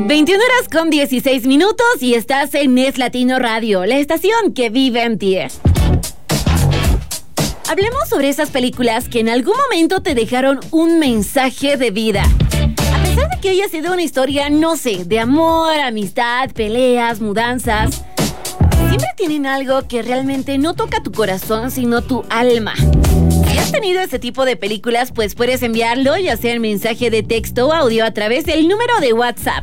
21 horas con 16 minutos y estás en Es Latino Radio, la estación que vive en ti. Hablemos sobre esas películas que en algún momento te dejaron un mensaje de vida. A pesar de que haya sido una historia, no sé, de amor, amistad, peleas, mudanzas, siempre tienen algo que realmente no toca tu corazón, sino tu alma. Si has tenido este tipo de películas, pues puedes enviarlo, ya sea en mensaje de texto o audio a través del número de WhatsApp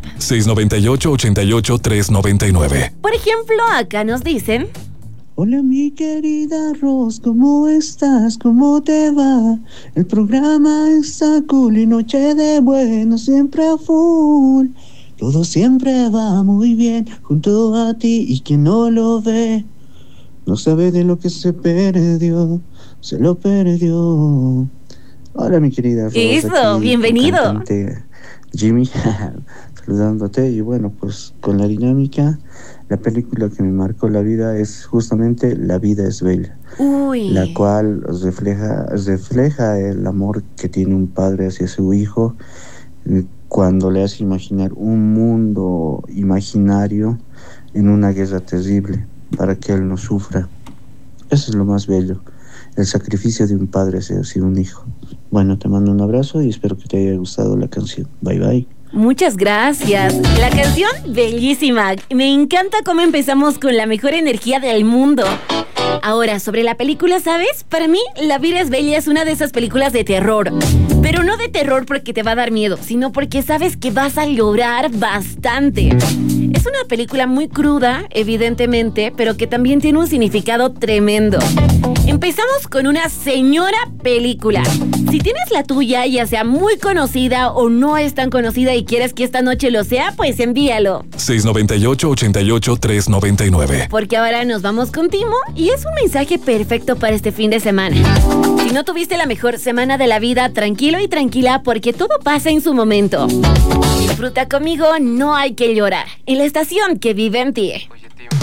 698-88-399. Por ejemplo, acá nos dicen: hola mi querida Ros, ¿cómo estás? ¿Cómo te va? El programa está cool y noche de bueno, siempre a full. Todo siempre va muy bien junto a ti y quien no lo ve no sabe de lo que se perdió, se lo perdió. Hola mi querida Ros. Eso, bienvenido. Jimmy, saludándote y bueno, pues con la dinámica. La película que me marcó la vida es justamente La vida es bella. Uy. La cual refleja el amor que tiene un padre hacia su hijo cuando le hace imaginar un mundo imaginario en una guerra terrible para que él no sufra. Eso es lo más bello, el sacrificio de un padre hacia un hijo. Bueno, te mando un abrazo y espero que te haya gustado la canción. Bye bye. Muchas gracias. La canción, bellísima. Me encanta cómo empezamos con la mejor energía del mundo. Ahora, sobre la película, ¿sabes? Para mí, La vida es bella es una de esas películas de terror. Pero no de terror porque te va a dar miedo, sino porque sabes que vas a llorar bastante. Es una película muy cruda, evidentemente, pero que también tiene un significado tremendo. Empezamos con una señora película. Si tienes la tuya, ya sea muy conocida o no es tan conocida y quieres que esta noche lo sea, pues envíalo. 698-88-399. Porque ahora nos vamos con Timo y es un mensaje perfecto para este fin de semana. Si no tuviste la mejor semana de la vida, tranquilo y tranquila porque todo pasa en su momento. Disfruta conmigo, no hay que llorar. En la estación que vive en ti. Oye, Timo,